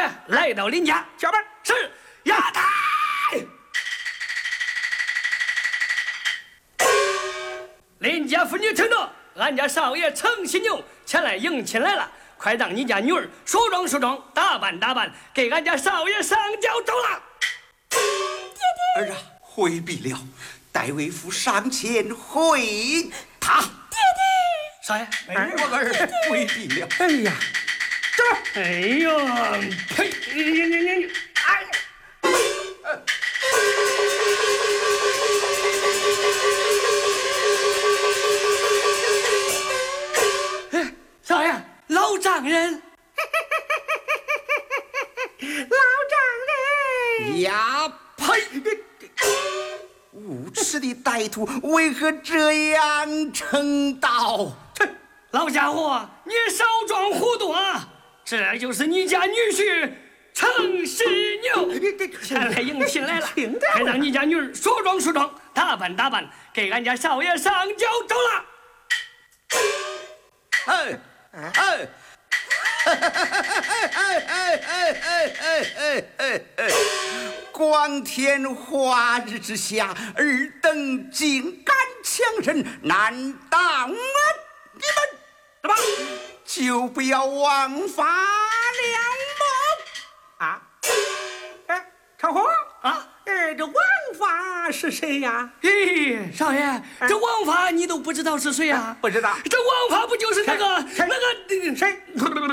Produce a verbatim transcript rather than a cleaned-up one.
来到林家， 下班是衙台。林家妇女听到俺家少爷程新牛前来迎亲来了，快让你家女儿梳妆梳妆，打扮打扮，给俺家少爷上轿走了。 爹爹，儿啊，回避了，待为父上前会他。 爹爹， 少爷， 哎，我儿回避了。 哎呀，这，哎呀，呸！你你你你，哎。少爷，老丈人， 老丈人呀，呸！无耻的歹徒，为何这样称道？ 这老家伙，你少装糊涂啊！这就是你家女婿程世牛，前来迎亲来了，还让你家女儿梳妆梳妆，打扮打扮，给俺家少爷上轿走了。 哎哎哎哎哎哎哎哎哎哎！光天化日之下，尔等竟敢强人，难道我你们什么就不要枉法了吗？ 啊！哎，长虹啊！ 哎，这王法是谁呀？ 咦，少爷，这王法你都不知道是谁呀？ 不知道。 这王法不就是那个那个谁？